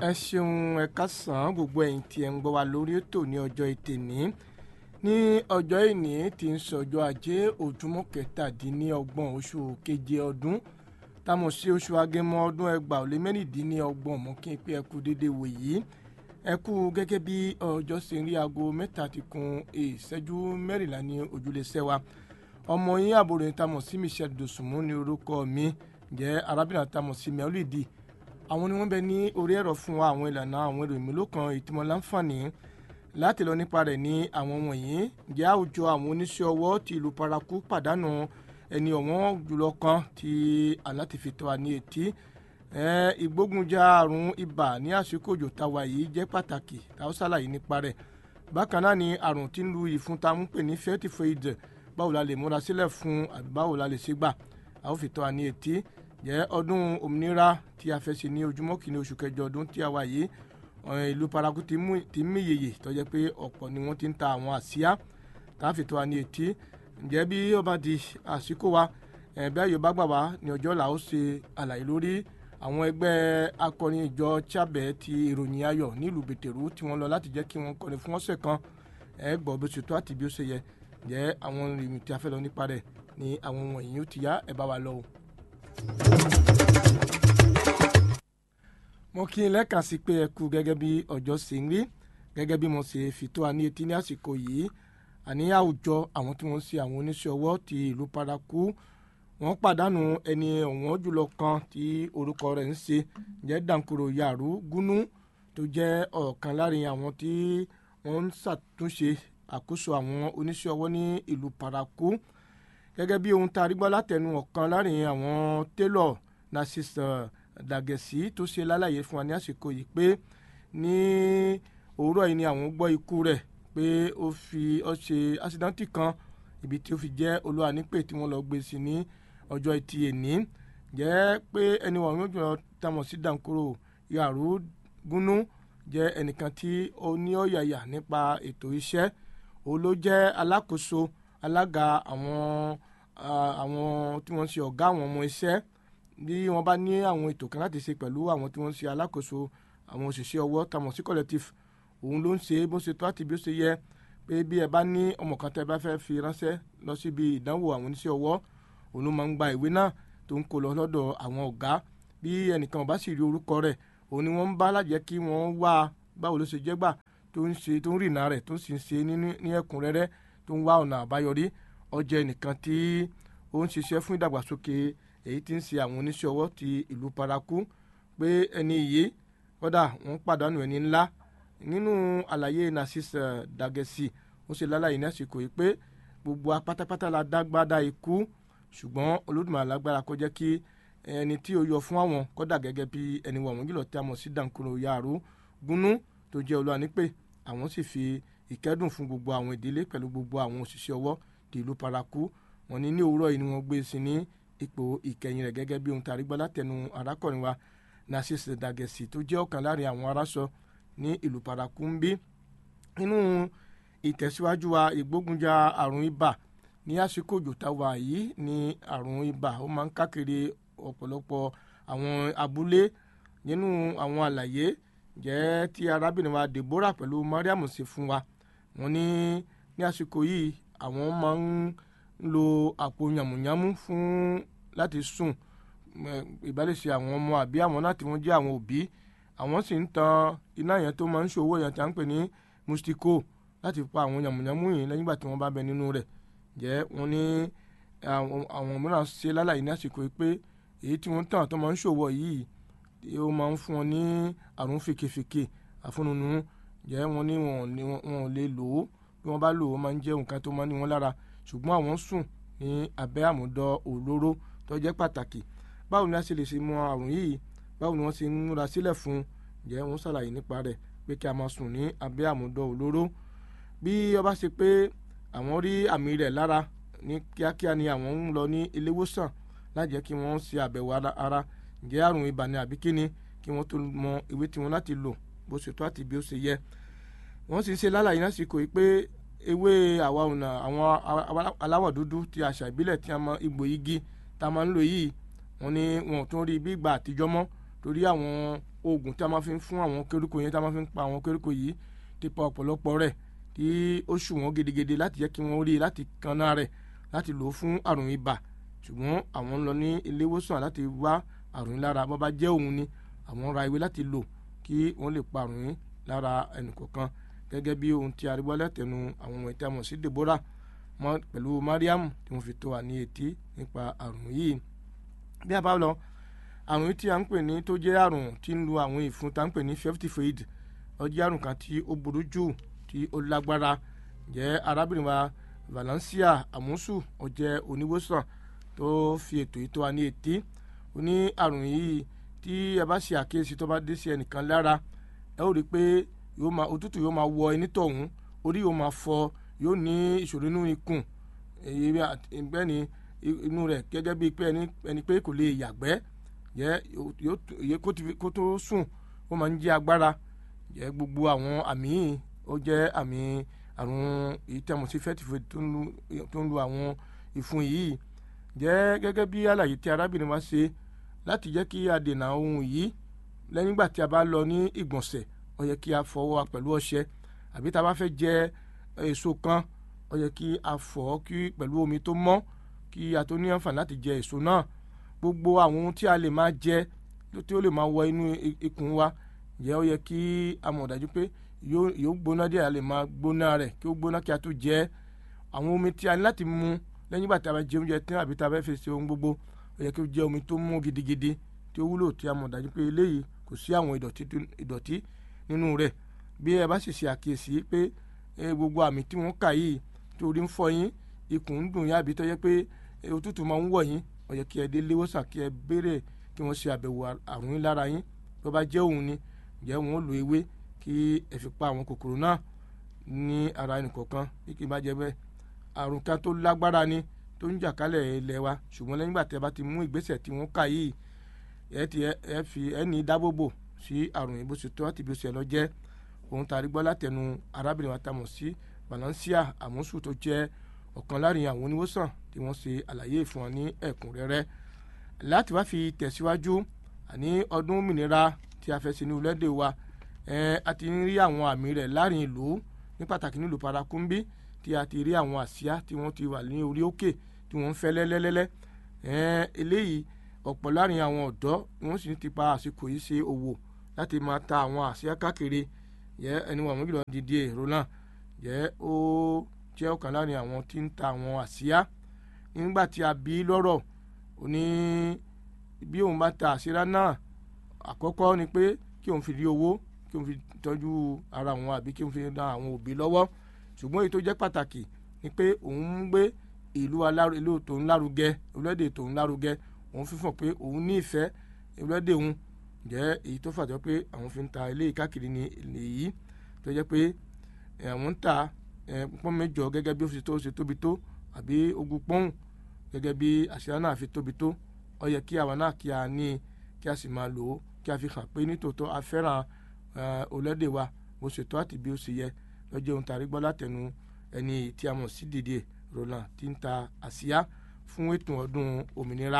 ẹ ṣeun ẹ káàsán gbogbo ẹ̀yin tí ẹ ń gbọ́ wa lórí ètò ní ọjọ́ ìtẹ̀ní ní ọjọ́ ìní tí ń sọjọ́ ajé òjúmọ́ kẹtàdínlọ́gbọ̀n oṣù keje ọdún támọ̀ sí oṣù agẹmọ ọdún 2026 mọ́ kí n pé ẹ kú dédé wòyí ẹ kú gẹ́gẹ́ bí ọjọ́ ṣe ń rí aago mẹ́ta ti kún ìṣẹ́jú mẹ́rìnlá ní ojúlẹ̀ṣẹ̀ wa ọmọ yín àbúrò yín támọ̀ sí Michel Dosunmu ní orúkọ mi jẹ́ arábìnrin támọ̀ sí Mẹ́ọ́lìdì àwọn ni wọ́n bẹ ní orí ẹ̀rọ fún wa àwọn ìlànà àwọn ìròyìn mélòó kan ìtìmọ̀ láǹfààní láti lọ nípa rẹ̀ ní àwọn wọ̀nyí jẹ́ àwùjọ àwọn oníṣẹ́ ọwọ́ ti ìlú Parakou pàdánù ẹni ọ̀wọ́n jùlọ kan tí aláti fi tó wa ní etí ìgbógunjà àrùn ibà ní àsìkò òjò táwa yìí jẹ́ pàtàkì táwọn ṣàlàyé nípa rẹ̀ bákan náà ni àrùn tí ń lu ìfun tá a mú pè ní fẹ́tìfẹ́ìdì báwo la lè múra sílẹ̀ fún àbí báwo la lè ṣe gbà àwọn fi tó wa ní etí jẹ́ ọdún òmìnira tí a fẹ́ ṣe ní ojúmọ́ kìíní oṣù kẹjọ ọdún tí a wà yìí ìlú Parakou ti mí yèyè tó jẹ́ pé ọ̀pọ̀ ni wọ́n ti ń ta àwọn àsíá tá a fi tó wa ní etí ǹjẹ́ bí ó bá di àsìkò wa bí ayò bá gbà wá ní ọjọ́ là ó ṣe àlàyé lórí àwọn ẹgbẹ́ akọrin ìjọ Chabẹ̀ ti ìròyìn ayọ̀ nílùú Bẹ̀tẹ̀rù tí wọ́n lọ láti jẹ́ kí wọ́n kọrin fún ọ̀sẹ̀ kan gbọ́ bí ó ṣe tó àti bí ó ṣe yẹ ǹjẹ́ àwọn ìròyìn tí a fẹ́ lọ nípa rẹ̀ ni àwọn wọ̀nyí ó ti yá ẹ bá wa lọ o. mo kí n lẹ́ẹ̀kan sí pé ẹ kú gẹ́gẹ́ bí ọjọ́ ṣe ń rí gẹ́gẹ́ bí mo ṣe fi tó wa ní etí ní àsìkò yìí àní àwùjọ àwọn tí wọ́n ṣe àwọn oníṣẹ́ ọwọ́ ti ìlú Parakou wọ́n pàdánù ẹni ọ̀wọ́n jùlọ kan tí orúkọ rẹ̀ ń ṣe jẹ́ Dankoro Yàrú Gúnú tó jẹ́ ọ̀kan láàrin àwọn tí wọ́n ń ṣàtúnṣe àkóso àwọn oníṣẹ́ ọwọ́ ní ìlú Parakou gẹ́gẹ́ bí ohun tá a rí gbọ́ látẹnu ọ̀kan láàrin àwọn télọ̀ Narcisse Dagesi tó ṣe lálàyé fún wa ní àsìkò yìí pé ní òwúrọ̀ yìí ni àwọn gbọ́ ikú rẹ̀ pé ó ṣe ásídántì kan ibi tí ó fi jẹ́ olúwa nípè tí wọ́n lọ gbé sí ní ọjọ́ Ẹtì èní jẹ́ pé ẹni wọ̀nyí ó jọ tamọ̀ sí Dankoro Yàrú Gúnú jẹ́ ẹnìkan tí ó ní ọ̀yàyà nípa ètò iṣẹ́ òun ló jẹ́ alákòóso alága àwọn tí wọ́n ṣe ọ̀gá àwọn ọmọ iṣẹ́ bí wọ́n bá ní àwọn ètò kan láti ṣe pẹ̀lú àwọn tí wọ́n ṣe alákòóso àwọn òṣìṣẹ́ ọwọ́ tamọ̀ sí collective òun ló ń ṣe bó ṣe tó àti bí ó ṣe yẹ pé bí ẹ bá ní ọmọ kan tẹ́ bá fẹ́ fi ránṣẹ́ lọ síbi ìdánwò àwọn oníṣẹ́ ọwọ́ òun ló máa ń gba ìwé náà tó ń kó lọ lọ́dọ̀ àwọn ọ̀gá bí ẹnìkan ò bá sì rí orúkọ rẹ̀ òun ni wọ́n ń bá lájẹ́ kí wọ́n wá báwo ló ṣe jẹ́ gbà tó ń rìnà rẹ̀ tó sì ń ṣe ní ẹ̀kúnrẹ́rẹ́ tó ń wá ọ̀nà àbáyọrí ó jẹ́ ẹnìkan tí ó ń ṣiṣẹ́ fún ìdàgbàsókè èyí tí ń ṣe àwọn oníṣẹ́ ọwọ́ ti ìlú Parakou pé ẹni yìí kódà wọ́n pàdánù ẹni ńlá nínú àlàyé Narcisse Dagesi ó ṣe lálàyé ní àsìkò yìí pé gbogbo apátápátá la dágbádá ikú ṣùgbọ́n Olódùmarè lágbára kó jẹ́ kí ẹni tí ó yọ fún àwọn kódà gẹ́gẹ́ bí ẹni wọ̀n jùlọ tí a mọ̀ sí Dankoro Yàrú Gúnú tó jẹ́ olúwa nípè àwọn sì fi ìkẹ́dùn fún gbogbo àwọn ìdílé pẹ̀lú gbogbo àwọn òṣìṣẹ́ ọwọ́ ti ìlú Parakou wọ́n ní òwúrọ̀ yìí ni wọ́n gbé sí ní ipò ìkẹyìn rẹ̀ gẹ́gẹ́ bí ohun tàrí gbọ́ látẹnu arákùnrin wa Narcisse Dagesi tó jẹ́ ọ̀kan láàrin àwọn aráṣọ ní ìlú Parakou ń bí nínú ìtẹ̀síwájú wa ìgbógunjà àrùn ibà ní àsìkò òjò táwa yìí ní àrùn ibà ó máa ń káàkiri ọ̀pọ̀lọpọ̀ àwọn abúlé nínú àwọn àlàyé jẹ́ tí arábìnrin wa Deborah pẹ̀lú Mariam ṣe fún wa wọ́n ní àsìkò yìí àwọn máa ń lo àpò yàmùyàmù fún láti sùn ìbálòpọ̀ àwọn ọmọ àbí àwọn náà tí wọ́n jẹ́ àwọn òbí àwọn sì ń tan iná yẹn tó máa ń ṣòwò yẹn tí a ń pè ní mustiko láti pa àwọn yàmùyàmù yìí lẹ́yìn ìgbà tí wọ́n bá bẹ nínú rẹ̀ jẹ́ wọ́n ní àwọn mìíràn ṣe lálàyé ní àsìkò yìí pé èyí tí wọ́n tàn tó máa ń ṣòwò yìí ó máa ń fún wọn ní àrùn fèkèfèkè àfúnnunú jẹ́ wọ́n ní wọn ò lè lò ó bí wọ́n bá lò ó máa ń jẹ́ nǹkan tó máa ń ní wọn lára ṣùgbọ́n àwọn sùn ní abẹ́ àmúdọ̀ olóró tó jẹ́ pàtàkì báwo ni a ṣe lè ṣe mọ àrùn yìí báwo ni wọ́n ṣe ń múra sílẹ̀ fún jẹ́ wọ́n ṣàlàyé nípa rẹ̀ pé kí a máa sùn ní abẹ́ àmúdọ̀ olóró bí ó bá ṣe pé àwọn rí àmì rẹ̀ lára ní kíákíá ni àwọn ń lọ ní ilé ìwòsàn láti jẹ́ kí wọ́n ṣe àbẹ̀wò ara ǹjẹ́ àrùn ibà ni àbí kíni kí wọ́n tó mọ ìwé tí wọ́n láti lò bó ṣe tó àti bí ó ṣe yẹ wọ́n sì ń ṣe lálàyé lásìkò yìí pé ewé àwọn aláwọ̀ dúdú ti àṣà ìbílẹ̀ tí a mọ igbó igi tá a máa ń lò yìí wọ́n ní wọn ò tún rí bí ìgbà àtijọ́ mọ́ torí àwọn oògùn tí a máa fi ń fún àwọn koríko yẹn tí a máa fi ń pa àwọn koríko yìí ti pa ọ̀pọ̀lọpọ̀ rẹ̀ tí ó ṣùwọ̀n gidigidi láti jẹ́ kí wọ́n rí láti kanna rẹ̀ láti lò ó fún àrùn ibà ṣùgbọ́n àwọn ń lọ ní ilé ìwòsàn láti wá àrùn yìí lára bó bá jẹ́ òun ni àwọn ra ewé láti lò kí wọ́n lè pa àrùn yìí lára ẹnìkọ̀ọ̀kan gẹ́gẹ́ bí ohun tí arígbọ́ lẹ́tẹ̀nu àwọn ọmọ ìtẹ́ àmọ̀ sí Deborah pẹ̀lú Mariam tí wọ́n fi tó wa ní etí nípa àrùn yìí. Bí a bá lọ àrùn yìí tí a ń pè ní tó jẹ́ àrùn tí ń lu àwọn ìfun tá ń pè ní Fifty-Fold ó jẹ́ àrùn kan tí ó burú jù tí ó lágbára jẹ́ arábìnrin wa Valencia Amusu ó jẹ́ oníwòsàn tó fi ètò yìí tó wa ní etí ó ní àrùn yìí tí ẹ bá ṣe àkíyèsí tó bá dé sí ẹnìkan lára ẹ ó rí i pé òtútù yóò máa wọ ẹni tọ̀hún orí yóò máa fọ́ yóò ní ìṣòro inú ikùn bẹ́ẹ̀ ni inú rẹ̀ gẹ́gẹ́ bíi pé ẹni pé kò lè yàgbẹ́ kó tó sùn ó máa ń jẹ́ agbára gbogbo àwọn àmì yìí ó jẹ́ àmì àrùn ìtẹ̀mọ̀ sí Fifty-Fold tó ń lu àwọn ìfun yìí jẹ́ gẹ́gẹ́ bí àlàyé tí arábìnrin wa ṣe láti jẹ́ kí a dènà ohun yìí lẹ́yìn ìgbà tí a bá lọ ní ìgbọ̀nsẹ̀ ó yẹ kí a fọwọ́ wa pẹ̀lú ọṣẹ àbí tá a bá fẹ́ jẹ èso kan ó yẹ kí a fọ̀ ọ́ pẹ̀lú omi tó mọ́ kí a tó ní àǹfààní láti jẹ èso náà gbogbo àwọn ohun tí a lè máa jẹ tí ó lè máa wọ inú ikùn wa jẹ́ ó yẹ kí a mọ̀ dájú pé yóò gbóná díẹ̀ a lè máa gbóná rẹ̀ kí ó gbóná kí a tó jẹ àwọn omi tí a ní láti mu lẹ́yìn ìgbà tí a bá jẹ oúnjẹ tán àbí tá a bá fẹ́ ṣe ohun gbogbo ó yẹ kí ó jẹ́ omi tó mọ́ gidigidi tí ó wúlò tí a mọ̀ dájú pé eléyìí kò sí àwọn ìdọ̀tí nínú rẹ̀ bí ẹ bá sì ṣe àkíyèsí pé gbogbo àmì tí wọ́n kà yìí torí ń fọ́ yín ikùn ń dùn yín àbí tó yẹ pé òtútù máa ń wọ̀ yín ó yẹ kí ẹ dé ilé ìwòsàn kí ẹ béèrè kí wọ́n ṣe àbẹ̀wò àrùn yín lára yín tó bá jẹ́ òun ni ǹjẹ́ wọ́n ó lo ewé kí ẹ fi pa àwọn kòkòrò náà ní ara ẹnìkọ̀ọ̀kan bí kì í bá jẹ́ bẹ́ẹ̀ àrùn kan tó lágbára ni tó ń jà kálẹ̀ ilẹ̀ wa ṣùgbọ́n lẹ́yìn ìgbà tí ẹ bá ti mú ìgbésẹ̀ tí wọ́n kà yìí ẹ ní dábòbò sí àrùn yìí bó ṣe tó àti bí ó ṣe lọ jẹ́ ohun tàrí gbọ́ látẹnu arábìnrin wa tamọ̀ sí Valencia Amusu tó jẹ́ ọ̀kan láàrin àwọn oníwòsàn tí wọ́n ṣe àlàyé fún wọn ní ẹ̀kúnrẹ́rẹ́ láti wá fi tẹ̀síwájú àní ọdún òmìnira tí a fẹ́ ṣe ní orílẹ̀-èdè wa a ti ń rí àwọn àmì rẹ̀ láàrin ìlú ní pàtàkì nílùú Parakumbi tí a ti rí àwọn àsíá tí wọ́n ti wà ní orí òkè tí wọ́n ń fẹ́ lẹ́lẹ́lẹ́lẹ́ eléyìí ọ̀pọ̀ láàrin àwọn ọ̀dọ́ wọ́n sì ti pa àsìkò yìí ṣe òwò láti máa ta àwọn àsíá káàkiri ẹni wọn àwọn ìgbìlọ̀ dídí èrò náà ó jẹ́ ọ̀kan láàrin àwọn tí ń ta àwọn àsíá nígbà tí a bí lọ́rọ̀ ó ní bí òun bá ta àsíá náà àkọ́kọ́ ni pé kí òun fi rí owó kí òun fi tọ́jú ara òun àbí kí òun fi ran àwọn òbí lọ́wọ́ ṣùgbọ́n èyí tó jẹ́ pàtàkì ni pé òun ń gbé ìlú tòun lárugẹ orílẹ̀-èdè tòun lárugẹ òun fífọ̀ pé òun ní ìfẹ́ orílẹ̀-èdè òun jẹ́ èyí tó fàjọ pé àwọn fi ń ta ilé káàkiri ní èyí tó jẹ́ pé àwọn ń ta pọ́n mẹ́jọ gẹ́gẹ́ bí ó ṣe tóbi tó àbí ogún pọ́ùn gẹ́gẹ́ bí àṣírí náà fi tóbi tó ó yẹ kí àwa náà kí a ní kí a sì máa lò ó kí a fi hàn pé nítòótọ́ a fẹ́ràn orílẹ̀-èdè wa bó ṣe tó àti bí ó ṣe yẹ lọ́jọ́ ohun tàrí gbọ́ látẹnu ẹni tí a mọ̀ sí Didier Roland tí ń ta àsíá fún ètò ọdún òmìnira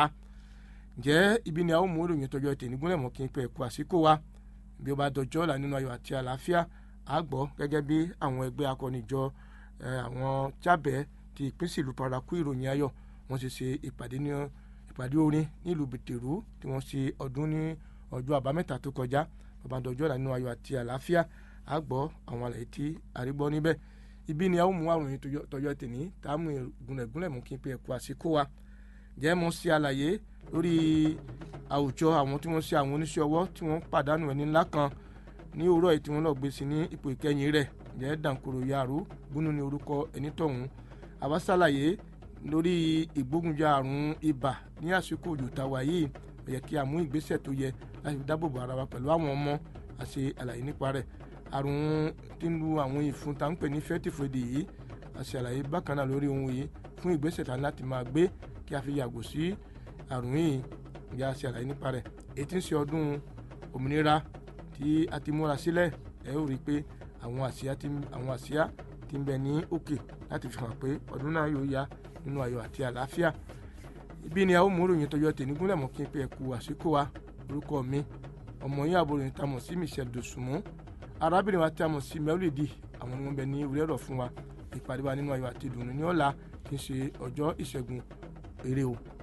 ǹjẹ́ ibi ni a ó mú ìròyìn tọjọ́ ètò ìnígúnlẹ̀ mọ́ kí n pẹ́ ẹ̀kọ́ àsìkò wa bí ó bá dọjọ́ ọ̀la nínú ayọ̀ àti àlàáfíà a gbọ́ gẹ́gẹ́ bí àwọn ẹgbẹ́ akọnìjọ àwọn jábẹ́ ti ìpínsì ìlú Paraku ìròyìn ayọ̀ wọ́n ṣe ṣe ìpàdé orin nílùú Bìtèrú tí wọ́n ṣe ọdún ní ọjọ́ àbámẹ́ta tó kọjá bí ó bá dọjọ́ ọ̀la nínú ayọ̀ àti àlàáfíà a gbọ́ àwọn àlàyé tí a rí gbọ́ níbẹ̀ ibi ni a ó mú àwọn ìròyìn tọjọ́ tèmi tá a mú ìgúnlẹ̀gúnlẹ̀ mú kí n pẹ́ ẹ̀kọ́ àsìkò wa jẹ́ mo ṣe àlàyé lórí àwùjọ àwọn tí wọ́n ṣe àwọn oníṣẹ́ ọwọ́ tí wọ́n pàdánù ẹni ńlá kan ní òwúrọ̀ yìí tí wọ́n lọ gbé sí ní ipò ìkẹyìn rẹ̀ jẹ́ Dankoro Yaro Bunu ní orúkọ ẹni tọ̀hún àwa ṣàlàyé lórí ìgbógunjà àrùn ibà ní àsìkò òjò tàwa yìí ó yẹ kí a mú ìgbésẹ̀ tó yẹ láti dáàbòbò ara wa pẹ̀lú àwọn ọmọ àṣe àlàyé nípa rẹ̀ àrùn tí ń lu àwọn ìfun tá ń pè ní Fifty-Fold yìí àṣe àlàyé bákan náà lórí ohun yìí fún ìgbésẹ̀ tá láti máa gbé kí a fi yàgò sí àrùn yìí ìyá àṣẹ àlàyé nípa rẹ̀ èyí tí ń ṣe ọdún òmìnira tí a ti múra sílẹ̀ ẹ ó rí i pé àwọn àsíá tí ń bẹ ní òkè láti fi hàn pé ọdún náà yóò yá nínú ayọ̀ àti àlàáfíà ibi ni a ó mú ìròyìn tọjọ́ tèmi gúnlẹ̀ mọ́ kí n pé ẹ kú àsìkò wa orúkọ mi ọmọ yín àbúrò yín tá a mọ̀ sí Michelle Dosunmu, arábìnrin wa tí a mọ̀ sí Mẹ́wùlìdì, àwọn ni wọ́n bẹ ní orí ẹ̀rọ fún wa. Ìpàdé wa nínú ayọ̀ àti ìdùnnú ní ọ̀la tí ń ṣe ọjọ́ ìṣẹ́gun. Ire o.